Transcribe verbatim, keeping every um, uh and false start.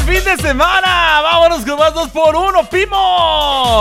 fin de semana. Vámonos con más dos por uno, Pimo.